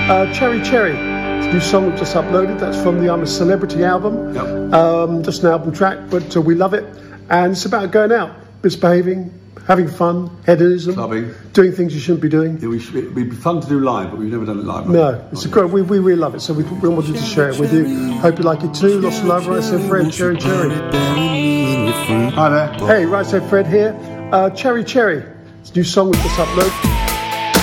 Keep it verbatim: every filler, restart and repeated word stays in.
Uh, Cherry Cherry, it's a new song we've just uploaded. That's from the I'm a Celebrity album. Yep. Um, just an album track, but uh, we love it. And it's about going out, misbehaving, having fun, hedonism, clubbing, doing things you shouldn't be doing. Yeah, we should, it'd be fun to do live, but we've never done it live. No, it's a great. We, we really love it, so we, we wanted to share it with you. Hope you like it too. Lots of love, Right Said Fred, Cherry Cherry. Hi there. Hey, Right Said Fred here. Uh, Cherry Cherry, it's a new song we just uploaded.